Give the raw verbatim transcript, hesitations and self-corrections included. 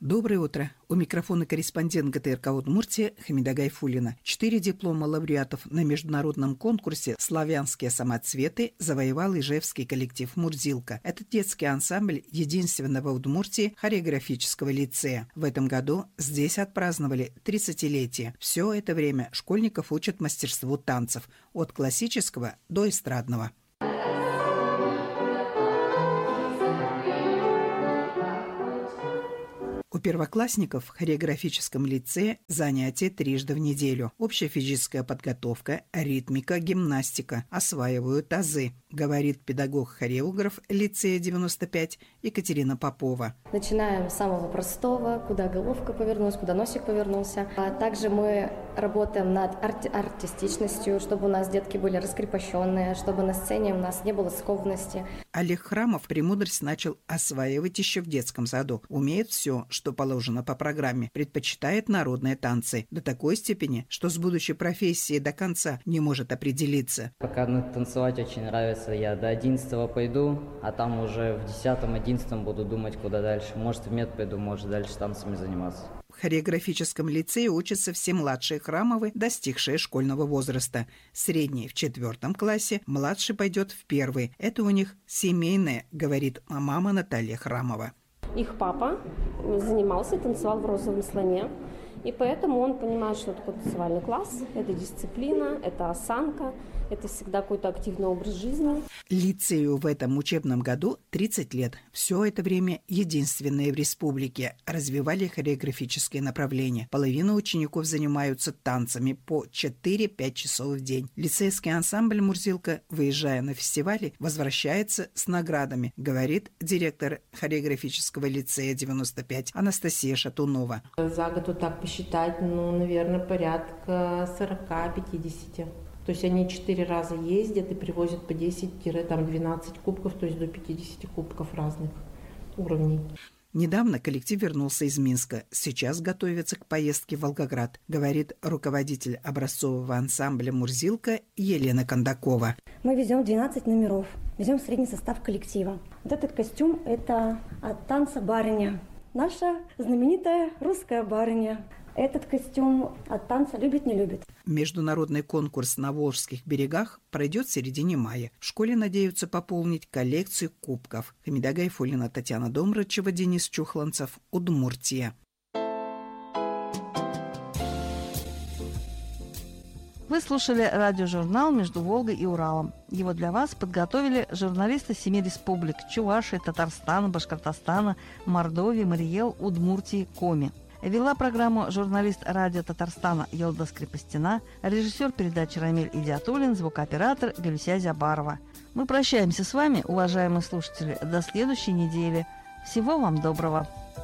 Доброе утро. У микрофона корреспондент ГТРК Удмуртия Хамида Гайфуллина. Четыре диплома лауреатов на международном конкурсе «Славянские самоцветы» завоевал ижевский коллектив «Мурзилка». Это детский ансамбль единственного в Удмуртии хореографического лицея. В этом году здесь отпраздновали тридцатилетие. Все это время школьников учат мастерству танцев от классического до эстрадного. У первоклассников в хореографическом лицее занятия трижды в неделю. Общая физическая подготовка, ритмика, гимнастика. Осваивают азы, говорит педагог-хореограф лицея девяносто пять Екатерина Попова. Начинаем с самого простого, куда головка повернулась, куда носик повернулся. А также мы работаем над арти- артистичностью, чтобы у нас детки были раскрепощенные, чтобы на сцене у нас не было скованности. Олег Храмов премудрость начал осваивать еще в детском саду. Умеет все, что положено по программе, предпочитает народные танцы до такой степени, что с будущей профессией до конца не может определиться. Пока танцевать очень нравится, я до одиннадцатого пойду, а там уже в десятом-одиннадцатом буду думать, куда дальше. Может, в мед пойду, может, дальше танцами заниматься. В хореографическом лицее учатся все младшие Храмовы, достигшие школьного возраста. Средний в четвертом классе, младший пойдет в первый. Это у них семейное, говорит мама Наталья Храмова. Их папа занимался, танцевал в «Розовом слоне», и поэтому он понимает, что такое танцевальный класс, это дисциплина, это осанка, это всегда какой-то активный образ жизни. Лицею в этом учебном году тридцать лет. Все это время единственные в республике развивали хореографические направления. Половина учеников занимаются танцами по четыре-пять часов в день. Лицейский ансамбль «Мурзилка», выезжая на фестивали, возвращается с наградами, говорит директор хореографического лицея девяносто пять Анастасия Шатунова. За год вот так посчитать, ну, наверное, порядка сорок-пятьдесят. То есть они четыре раза ездят и привозят по десять-двенадцать кубков, то есть до пятьдесят кубков разных уровней. Недавно коллектив вернулся из Минска. Сейчас готовится к поездке в Волгоград, говорит руководитель образцового ансамбля «Мурзилка» Елена Кондакова. Мы везем двенадцать номеров, везем средний состав коллектива. Вот этот костюм – это от танца «Барыня». Наша знаменитая русская барыня. Этот костюм от танца «Любит, не любит». Международный конкурс на Волжских берегах пройдет в середине мая. В школе надеются пополнить коллекцию кубков. Хамида Гайфуллина, Татьяна Домрачева, Денис Чухланцев, Удмуртия. Вы слушали радиожурнал «Между Волгой и Уралом». Его для вас подготовили журналисты семи республик – Чувашии, Татарстана, Башкортостана, Мордовии, Мариэл, Удмуртии, Коми. Вела программу журналист радио Татарстана Йолдас Крепостина, режиссер передачи Рамиль Идиатуллин, звукооператор Галюся Зябарова. Мы прощаемся с вами, уважаемые слушатели, до следующей недели. Всего вам доброго!